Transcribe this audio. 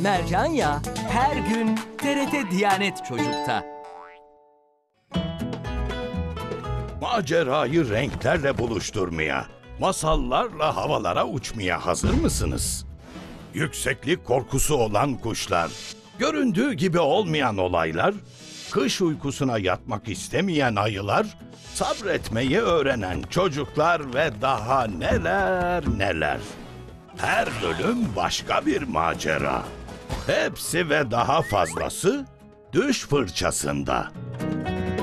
Mercan Yağı her gün TRT Diyanet Çocuk'ta. Macerayı renklerle buluşturmaya, masallarla havalara uçmaya hazır mısınız? Yükseklik korkusu olan kuşlar, göründüğü gibi olmayan olaylar, kış uykusuna yatmak istemeyen ayılar, sabretmeyi öğrenen çocuklar ve daha neler neler. Her bölüm başka bir macera. Hepsi ve daha fazlası Düş Fırçasında.